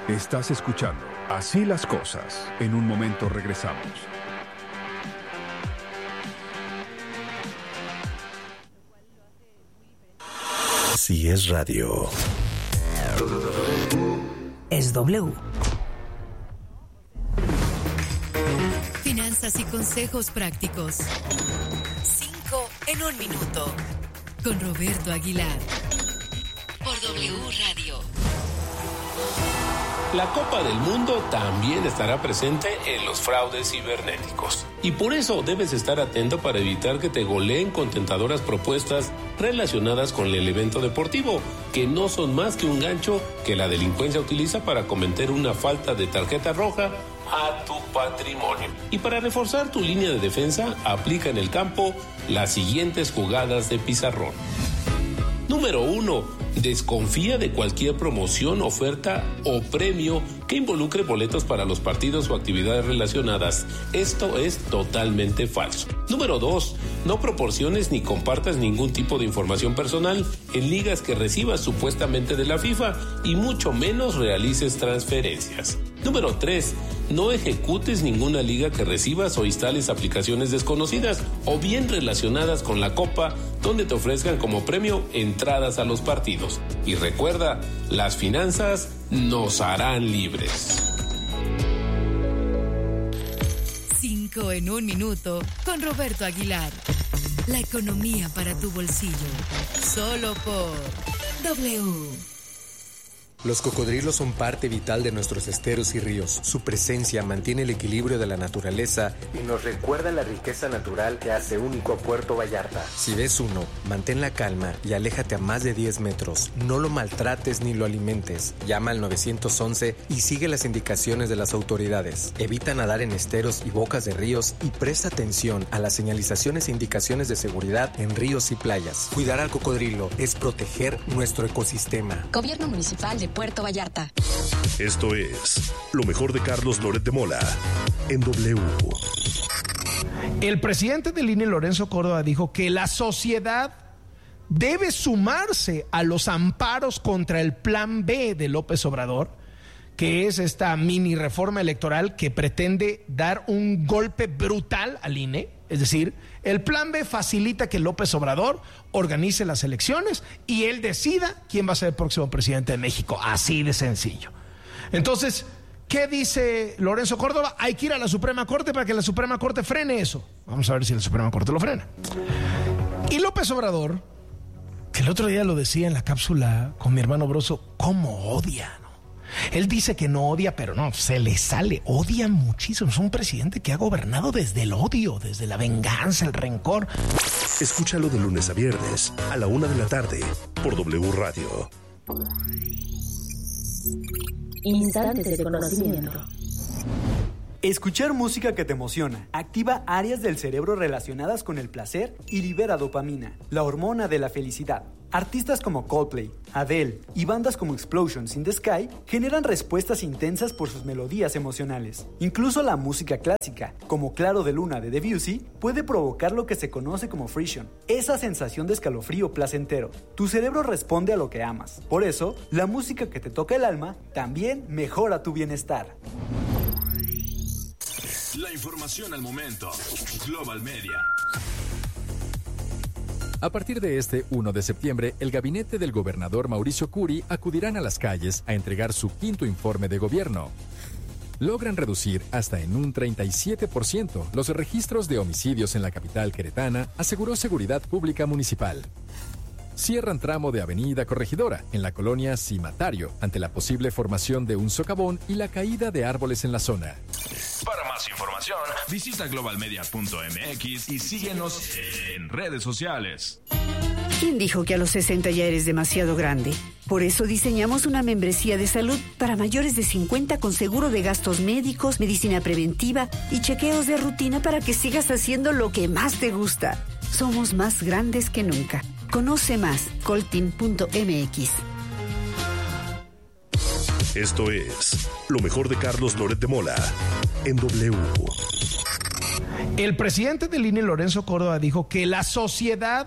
Estás escuchando Así las Cosas. En un momento regresamos. Si es radio, es W. Finanzas y consejos prácticos. 5 en 1 minuto. Con Roberto Aguilar. Por W Radio. La Copa del Mundo también estará presente en los fraudes cibernéticos. Y por eso debes estar atento para evitar que te goleen con tentadoras propuestas relacionadas con el evento deportivo, que no son más que un gancho que la delincuencia utiliza para cometer una falta de tarjeta roja a tu patrimonio. Y para reforzar tu línea de defensa, aplica en el campo las siguientes jugadas de pizarrón. Número 1. Desconfía de cualquier promoción, oferta o premio que involucre boletos para los partidos o actividades relacionadas. Esto es totalmente falso. Número 2. No proporciones ni compartas ningún tipo de información personal en ligas que recibas supuestamente de la FIFA y mucho menos realices transferencias. Número 3. No ejecutes ninguna liga que recibas o instales aplicaciones desconocidas o bien relacionadas con la Copa donde te ofrezcan como premio entradas a los partidos. Y recuerda, las finanzas nos harán libres. 5 en 1 minuto con Roberto Aguilar. La economía para tu bolsillo. Solo por W. Los cocodrilos son parte vital de nuestros esteros y ríos. Su presencia mantiene el equilibrio de la naturaleza y nos recuerda la riqueza natural que hace único a Puerto Vallarta. Si ves uno, mantén la calma y aléjate a más de 10 metros. No lo maltrates ni lo alimentes. Llama al 911 y sigue las indicaciones de las autoridades. Evita nadar en esteros y bocas de ríos y presta atención a las señalizaciones e indicaciones de seguridad en ríos y playas. Cuidar al cocodrilo es proteger nuestro ecosistema. Gobierno Municipal de Puerto Vallarta. Esto es lo mejor de Carlos Loret de Mola en W. El presidente del INE, Lorenzo Córdoba, dijo que la sociedad debe sumarse a los amparos contra el Plan B de López Obrador, que es esta mini reforma electoral que pretende dar un golpe brutal al INE. Es decir, el Plan B facilita que López Obrador organice las elecciones y él decida quién va a ser el próximo presidente de México. Así de sencillo. Entonces, ¿qué dice Lorenzo Córdoba? Hay que ir a la Suprema Corte para que la Suprema Corte frene eso. Vamos a ver si la Suprema Corte lo frena. Y López Obrador, que el otro día lo decía en la cápsula con mi hermano Broso, ¿cómo odia? Él dice que no odia, pero no, se le sale, odia muchísimo. Es un presidente que ha gobernado desde el odio, desde la venganza, el rencor. Escúchalo de lunes a viernes a la 1:00 p.m. por W Radio. Instantes de conocimiento. Escuchar música que te emociona activa áreas del cerebro relacionadas con el placer y libera dopamina, la hormona de la felicidad. Artistas como Coldplay, Adele y bandas como Explosions in the Sky generan respuestas intensas por sus melodías emocionales. Incluso la música clásica, como Claro de Luna de Debussy, puede provocar lo que se conoce como frisson, esa sensación de escalofrío placentero. Tu cerebro responde a lo que amas. Por eso, la música que te toca el alma también mejora tu bienestar. La información al momento. Global Media. A partir de este 1 de septiembre, el gabinete del gobernador Mauricio Curi acudirán a las calles a entregar su 5º informe de gobierno. Logran reducir hasta en un 37% los registros de homicidios en la capital queretana, aseguró Seguridad Pública Municipal. Cierran tramo de Avenida Corregidora, en la colonia Cimatario, ante la posible formación de un socavón y la caída de árboles en la zona. Para más información, visita globalmedia.mx y síguenos en redes sociales. ¿Quién dijo que a los 60 ya eres demasiado grande? Por eso diseñamos una membresía de salud para mayores de 50 con seguro de gastos médicos, medicina preventiva y chequeos de rutina para que sigas haciendo lo que más te gusta. Somos más grandes que nunca. Conoce más, coltin.mx. Esto es lo mejor de Carlos Loret de Mola en W. El presidente del INE, Lorenzo Córdoba, dijo que la sociedad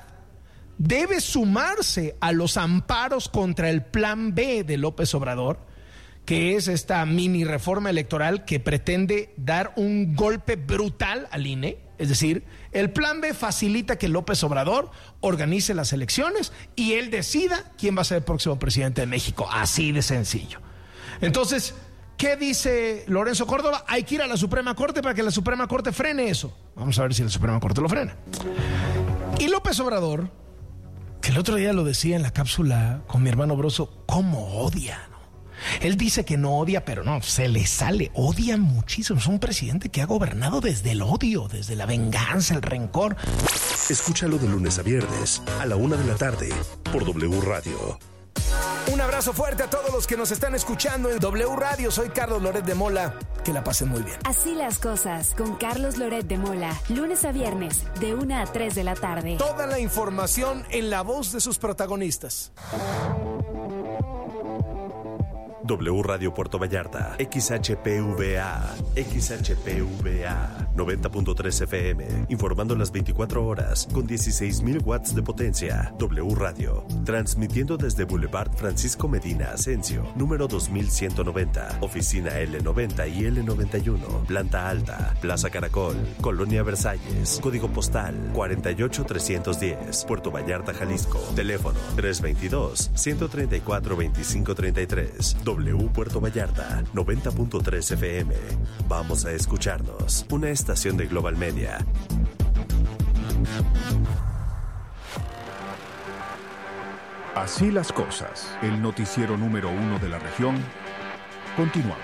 debe sumarse a los amparos contra el Plan B de López Obrador, que es esta mini reforma electoral que pretende dar un golpe brutal al INE. Es decir, el plan B facilita que López Obrador organice las elecciones y él decida quién va a ser el próximo presidente de México. Así de sencillo. Entonces, ¿qué dice Lorenzo Córdoba? Hay que ir a la Suprema Corte para que la Suprema Corte frene eso. Vamos a ver si la Suprema Corte lo frena. Y López Obrador, que el otro día lo decía en la cápsula con mi hermano Broso, ¿cómo odia, no? Él dice que no odia, pero no, se le sale, odia muchísimo. Es un presidente que ha gobernado desde el odio, desde la venganza, el rencor. Escúchalo de lunes a viernes a la 1 de la tarde por W Radio. Un abrazo fuerte a todos los que nos están escuchando en W Radio. Soy Carlos Loret de Mola. Que la pasen muy bien. Así las cosas con Carlos Loret de Mola. Lunes a viernes de 1 a 3 de la tarde. Toda la información en la voz de sus protagonistas. W Radio Puerto Vallarta, XHPVA, 90.3 FM, informando las 24 horas con 16,000 watts de potencia. W Radio, transmitiendo desde Boulevard Francisco Medina Asensio, número 2190, oficina L90 y L91, planta alta, Plaza Caracol, Colonia Versalles, código postal 48310, Puerto Vallarta, Jalisco, teléfono 322-134-2533. W Puerto Vallarta, 90.3 FM. Vamos a escucharnos. Una estación de Global Media. Así las cosas. El noticiero número 1 de la región. Continuamos.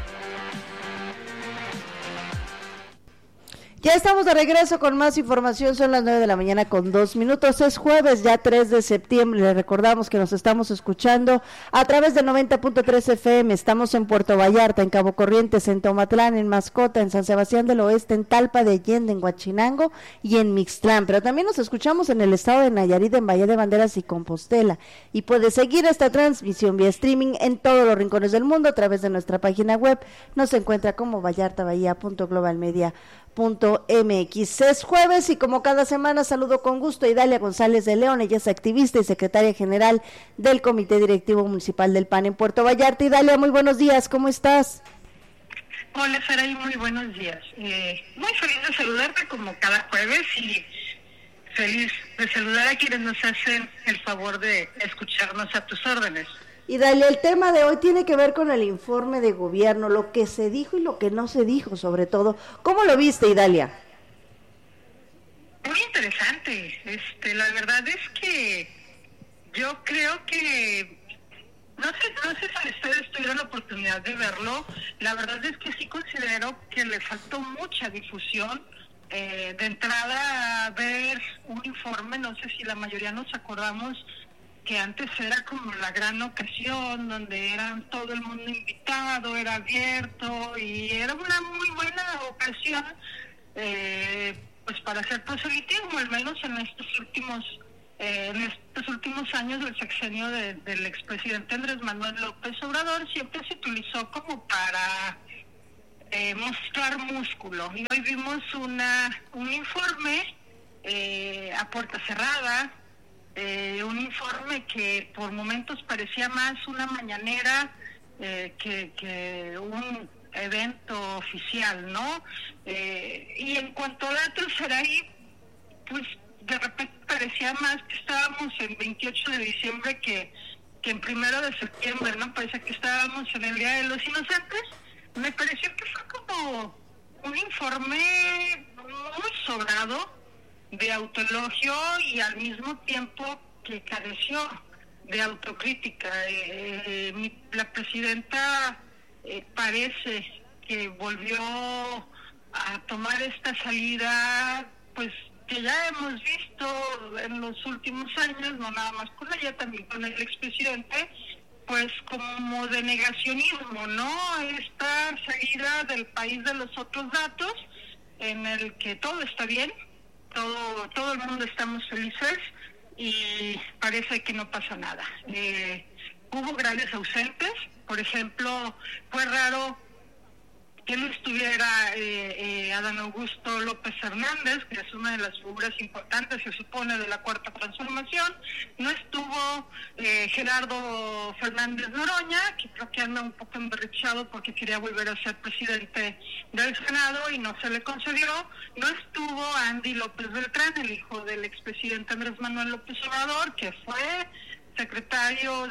Ya estamos de regreso con más información, son las 9 de la mañana con 2 minutos, es jueves ya 3 de septiembre, les recordamos que nos estamos escuchando a través de 90.3 FM, estamos en Puerto Vallarta, en Cabo Corrientes, en Tomatlán, en Mascota, en San Sebastián del Oeste, en Talpa de Allende, en Huachinango y en Mixtlán, pero también nos escuchamos en el estado de Nayarit, en Bahía de Banderas y Compostela, y puedes seguir esta transmisión vía streaming en todos los rincones del mundo a través de nuestra página web, nos encuentra como vallartabahía.globalmedia.mx. Es jueves y como cada semana saludo con gusto a Idalia González de León, ella es activista y secretaria general del Comité Directivo Municipal del PAN en Puerto Vallarta. Idalia, muy buenos días, ¿cómo estás? Hola Saray, muy buenos días. Muy feliz de saludarte como cada jueves y feliz de saludar a quienes nos hacen el favor de escucharnos a tus órdenes. Y Dalia, el tema de hoy tiene que ver con el informe de gobierno, lo que se dijo y lo que no se dijo, sobre todo. ¿Cómo lo viste, Idalia? Muy interesante. La verdad es que yo creo que no sé si ustedes tuvieron la oportunidad de verlo. La verdad es que sí considero que le faltó mucha difusión. De entrada, ver un informe, no sé si la mayoría nos acordamos que antes era como la gran ocasión donde eran todo el mundo invitado, era abierto y era una muy buena ocasión pues para hacer proselitismo, al menos en estos últimos años del sexenio del expresidente Andrés Manuel López Obrador. Siempre se utilizó como para mostrar músculo, y hoy vimos un informe a puerta cerrada, un informe que por momentos parecía más una mañanera que un evento oficial, ¿no? Y en cuanto a datos, Saray, pues de repente parecía más que estábamos en 28 de diciembre que en 1 de septiembre, ¿no? Parece que estábamos en el Día de los Inocentes. Me pareció que fue como un informe muy sobrado, de autoelogio y al mismo tiempo que careció de autocrítica. La presidenta parece que volvió a tomar esta salida, pues que ya hemos visto en los últimos años, no nada más con ella, también con el expresidente, pues como de negacionismo, ¿no? Esta salida del país de los otros datos, en el que todo está bien, todo el mundo estamos felices y parece que no pasa nada. Hubo grandes ausentes, por ejemplo, fue raro que no estuviera Adán Augusto López Hernández, que es una de las figuras importantes, se supone, de la Cuarta Transformación. No estuvo Gerardo Fernández Noroña, que creo que anda un poco emberrichado porque quería volver a ser presidente del Senado y no se le concedió. No estuvo Andy López Beltrán, el hijo del expresidente Andrés Manuel López Obrador, que fue secretario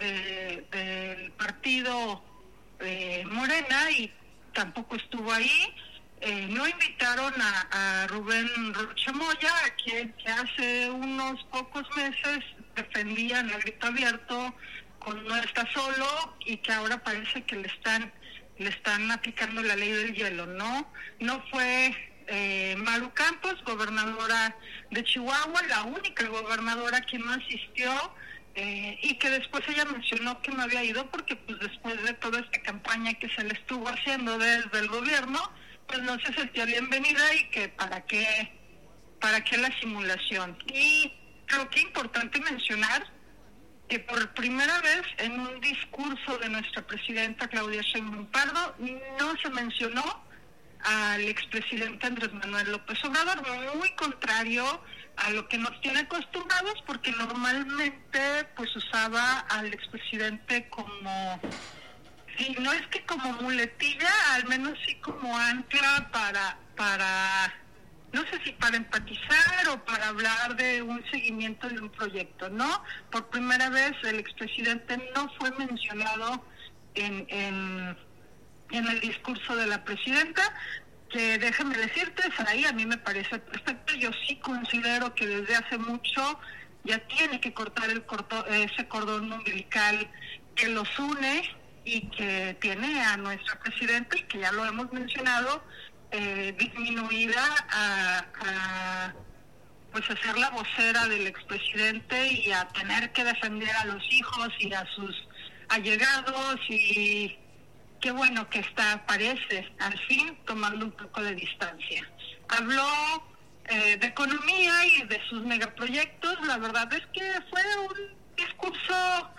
del partido Morena, y tampoco estuvo ahí. No invitaron a Rubén Rocha Moya, a quien que hace unos pocos meses defendían a grito abierto con No está solo, y que ahora parece que le están aplicando la ley del hielo, ¿no? No fue Maru Campos, gobernadora de Chihuahua, la única gobernadora que no asistió, y que después ella mencionó que no había ido porque pues después de toda esta campaña que se le estuvo haciendo desde el gobierno, pues no se sentía bienvenida, y que para qué la simulación. Y creo que es importante mencionar que por primera vez en un discurso de nuestra presidenta Claudia Sheinbaum Pardo no se mencionó al expresidente Andrés Manuel López Obrador, muy contrario a lo que nos tiene acostumbrados, porque normalmente pues usaba al expresidente como, si no es que como muletilla, al menos sí como ancla para no sé si para empatizar o para hablar de un seguimiento de un proyecto, ¿no? Por primera vez el expresidente no fue mencionado en el discurso de la presidenta, que déjame decirte, Saraí, a mí me parece perfecto. Yo sí considero que desde hace mucho ya tiene que cortar ese cordón umbilical que los une y que tiene a nuestra presidenta, y que ya lo hemos mencionado, disminuida a pues a ser la vocera del expresidente y a tener que defender a los hijos y a sus allegados. Y qué bueno que parece, al fin, tomando un poco de distancia. Habló de economía y de sus megaproyectos. La verdad es que fue un discurso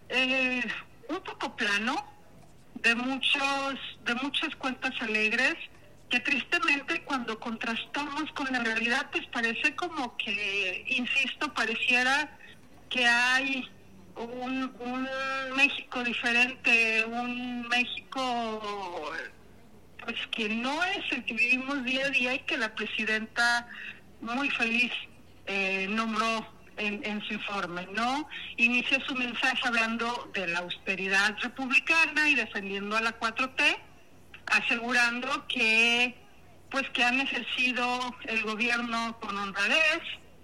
un poco plano, de muchas cuentas alegres, que tristemente cuando contrastamos con la realidad, pues parece como que, insisto, pareciera que hay un México diferente, un México pues que no es el que vivimos día a día, y que la presidenta muy feliz nombró en su informe, ¿no? Inicia su mensaje hablando de la austeridad republicana y defendiendo a la 4T, asegurando que han ejercido el gobierno con honradez,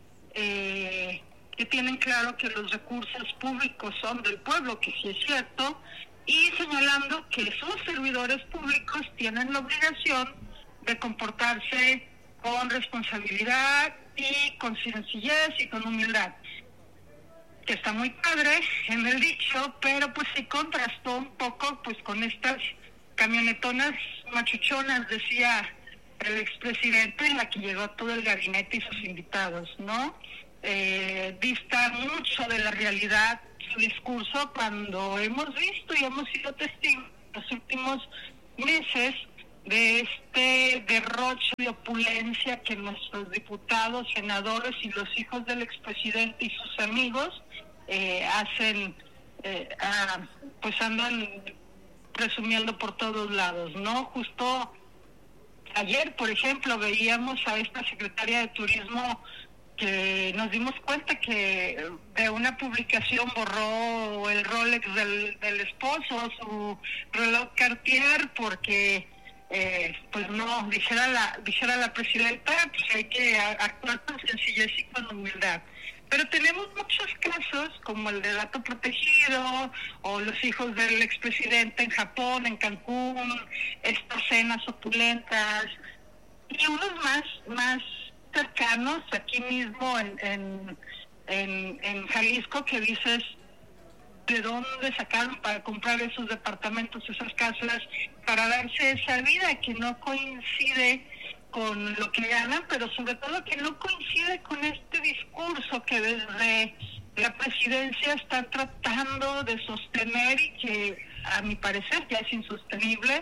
que tienen claro que los recursos públicos son del pueblo, que sí es cierto, y señalando que sus servidores públicos tienen la obligación de comportarse con responsabilidad y con sencillez y con humildad. Que está muy padre en el dicho, pero pues sí contrastó un poco pues con estas camionetonas machuchonas, decía el expresidente, en la que llegó todo el gabinete y sus invitados, ¿no? Dista mucho de la realidad su discurso, cuando hemos visto y hemos sido testigos en los últimos meses de este derroche de opulencia que nuestros diputados, senadores y los hijos del expresidente y sus amigos hacen, pues andan presumiendo por todos lados, ¿no? Justo ayer, por ejemplo, veíamos a esta secretaria de Turismo que nos dimos cuenta que de una publicación borró el Rolex del esposo, su reloj Cartier, porque pues no, dijera la presidenta, pues hay que actuar con sencillez y con humildad. Pero tenemos muchos casos, como el de dato protegido, o los hijos del expresidente en Japón, en Cancún, estas cenas opulentas, y unos más cercanos, aquí mismo en Jalisco, que dices, ¿de dónde sacaron para comprar esos departamentos, esas casas, para darse esa vida que no coincide con lo que ganan, pero sobre todo que no coincide con este discurso que desde la presidencia están tratando de sostener y que a mi parecer ya es insostenible,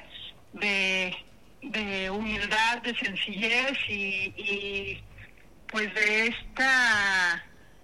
de humildad, de sencillez y pues de esta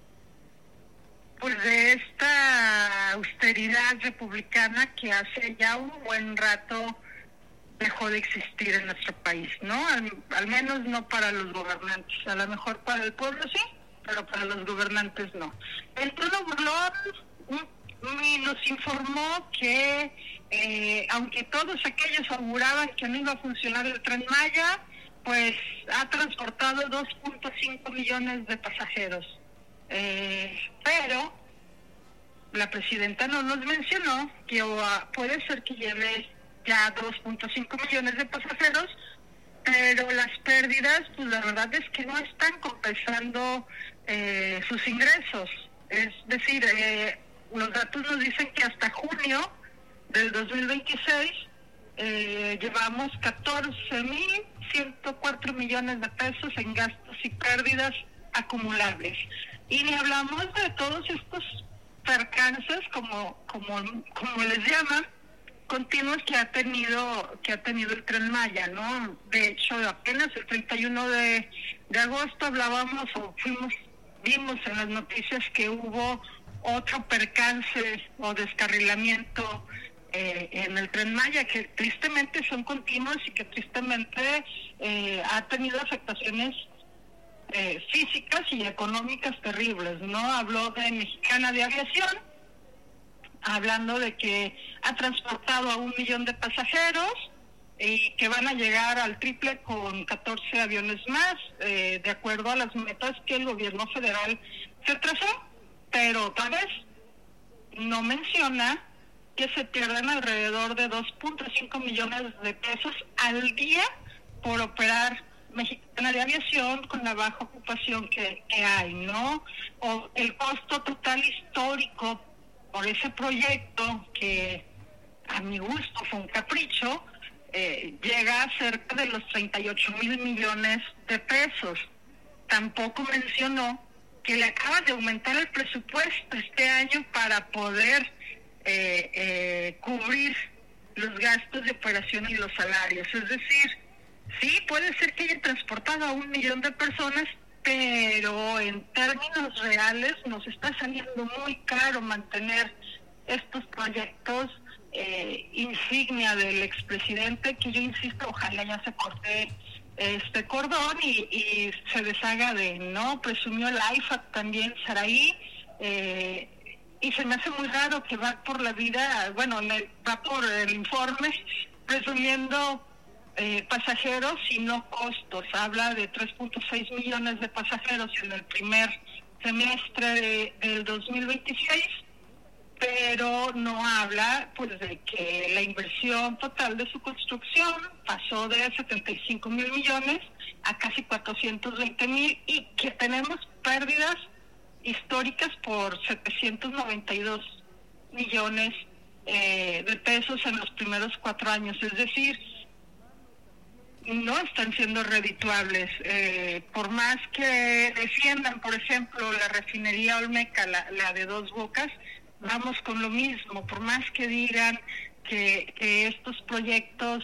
austeridad republicana que hace ya un buen rato dejó de existir en nuestro país, ¿no? Al menos no para los gobernantes. A lo mejor para el pueblo sí, pero para los gobernantes no. El tono burlón nos informó que aunque todos aquellos auguraban que no iba a funcionar el Tren Maya, pues ha transportado 2.5 millones de pasajeros. Pero la presidenta no nos mencionó que puede ser que lleve ya 2.5 millones de pasajeros, pero las pérdidas, pues la verdad es que no están compensando sus ingresos. Es decir, los datos nos dicen que hasta junio del 2026 llevamos 14.104 millones de pesos en gastos y pérdidas acumulables. Y ni hablamos de todos estos percances, como les llaman, continuos que ha tenido el Tren Maya, ¿no? De hecho, apenas el 31 de agosto vimos en las noticias que hubo otro percance o descarrilamiento en el Tren Maya, que tristemente son continuos y que tristemente ha tenido afectaciones físicas y económicas terribles, ¿no? Habló de Mexicana de Aviación, hablando de que ha transportado a 1 millón de pasajeros y que van a llegar al triple con 14 aviones más, de acuerdo a las metas que el gobierno federal se trazó, pero otra vez no menciona que se pierden alrededor de 2.5 millones de pesos al día por operar Mexicana de Aviación con la baja ocupación que hay, ¿no? O el costo total histórico por ese proyecto, que a mi gusto fue un capricho, llega a cerca de los 38,000 millones de pesos. Tampoco mencionó que le acaba de aumentar el presupuesto este año para poder cubrir los gastos de operación y los salarios. Es decir, sí, puede ser que haya transportado a 1 millón de personas, pero en términos reales nos está saliendo muy caro mantener estos proyectos insignia del expresidente, que yo insisto, ojalá ya se corte este cordón y se deshaga de, ¿no? Presumió el IFAC también, Saraí, y se me hace muy raro que va por la vida, va por el informe presumiendo pasajeros y no costos. Habla de 3.6 millones de pasajeros en el primer semestre del 2026, pero no habla pues de que la inversión total de su construcción pasó de 75,000 millones a casi 420,000 y que tenemos pérdidas históricas por 792 millones de pesos en los primeros 4 años. Es decir, no están siendo redituables. Por más que defiendan, por ejemplo, la refinería Olmeca, la de Dos Bocas, vamos con lo mismo. Por más que digan que estos proyectos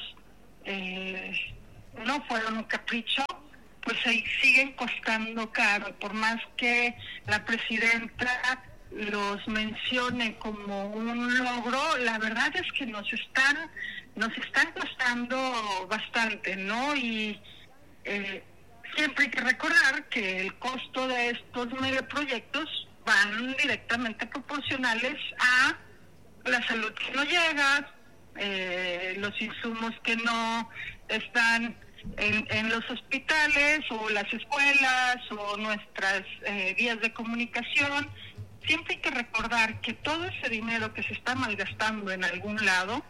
no fueron un capricho, pues siguen costando caro. Por más que la presidenta los mencione como un logro, la verdad es que nos están costando bastante, ¿no? Y siempre hay que recordar que el costo de estos megaproyectos van directamente proporcionales a la salud que no llega, los insumos que no están en los hospitales o las escuelas o nuestras vías de comunicación. Siempre hay que recordar que todo ese dinero que se está malgastando en algún lado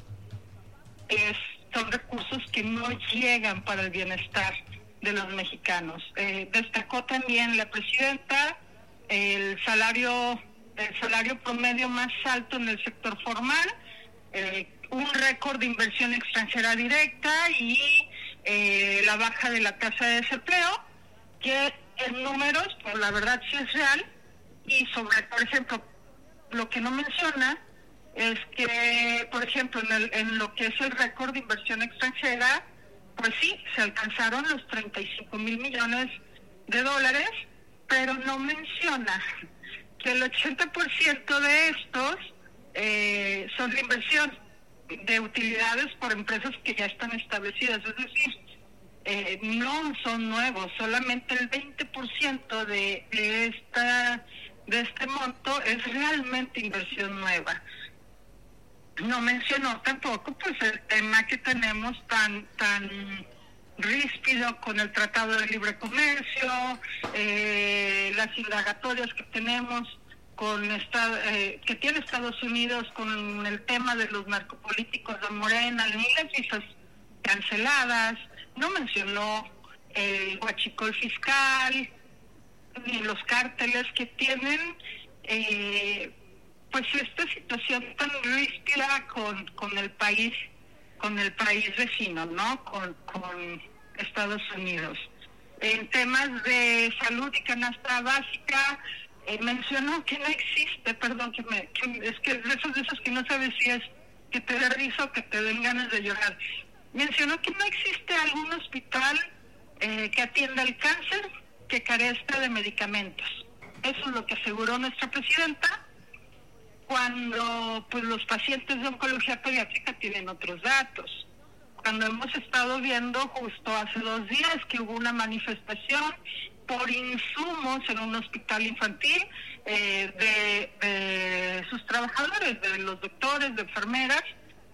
son recursos que no llegan para el bienestar de los mexicanos. Destacó también la presidenta el salario promedio más alto en el sector formal, un récord de inversión extranjera directa y la baja de la tasa de desempleo, que en números, pues la verdad sí es real. Y sobre, por ejemplo, lo que no menciona es que, por ejemplo, en lo que es el récord de inversión extranjera, pues sí, se alcanzaron los 35 mil millones de dólares, pero no menciona que el 80% de estos son de inversión de utilidades por empresas que ya están establecidas, es decir, no son nuevos, solamente el 20% de este monto es realmente inversión nueva. No mencionó tampoco pues el tema que tenemos tan ríspido con el Tratado de Libre Comercio, las indagatorias que tenemos que tiene Estados Unidos con el tema de los narcopolíticos de Morena, ni las visas canceladas. No mencionó el huachicol fiscal ni los cárteles que tienen pues esta situación tan ríspida con el país vecino, ¿no? Con Estados Unidos. En temas de salud y canasta básica, mencionó que no existe, es que de esos que no sabes si es que te dé risa o que te den ganas de llorar. Mencionó que no existe algún hospital que atienda el cáncer que carezca de medicamentos. Eso es lo que aseguró nuestra presidenta, cuando pues los pacientes de oncología pediátrica tienen otros datos. Cuando hemos estado viendo justo hace 2 días que hubo una manifestación por insumos en un hospital infantil de sus trabajadores, de los doctores, de enfermeras,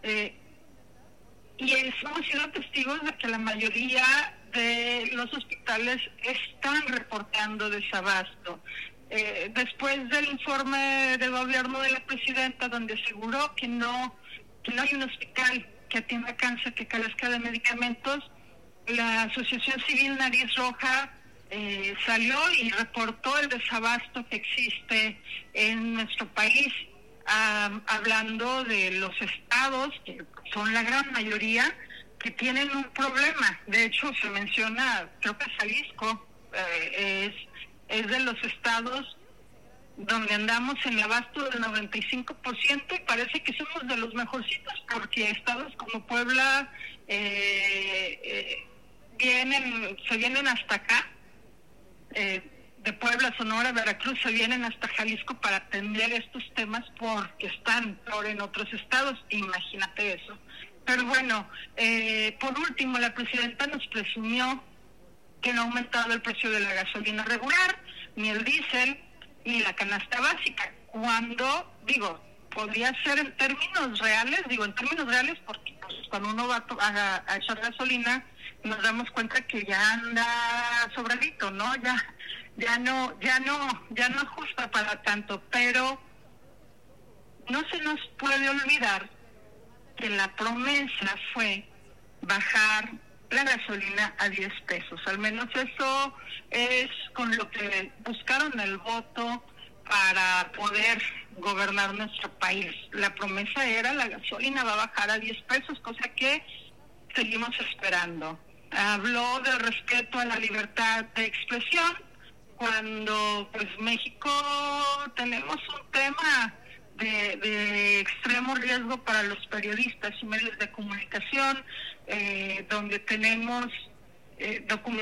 y hemos sido testigos de que la mayoría de los hospitales están reportando desabasto. Después del informe de gobierno de la presidenta, donde aseguró que no hay un hospital que atienda cáncer que carezca de medicamentos, la Asociación Civil Nariz Roja salió y reportó el desabasto que existe en nuestro país, hablando de los estados, que son la gran mayoría, que tienen un problema. De hecho, se menciona, creo que Jalisco es de los estados donde andamos en el abasto del 95%, y parece que somos de los mejorcitos, porque estados como Puebla se vienen hasta acá, de Puebla, Sonora, Veracruz, se vienen hasta Jalisco para atender estos temas porque están peor en otros estados. Imagínate eso. Pero bueno, por último, la presidenta nos presumió que no ha aumentado el precio de la gasolina regular, ni el diésel, ni la canasta básica, cuando, podría ser en términos reales, porque pues, cuando uno va a echar gasolina, nos damos cuenta que ya anda sobradito, ¿no? Ya no ajusta para tanto, pero no se nos puede olvidar que la promesa fue bajar la gasolina a 10 pesos. Al menos eso es con lo que buscaron el voto para poder gobernar nuestro país. La promesa era la gasolina va a bajar a 10 pesos, cosa que seguimos esperando. Habló del respeto a la libertad de expresión, cuando pues México tenemos un tema de extremo riesgo para los periodistas y medios de comunicación, donde tenemos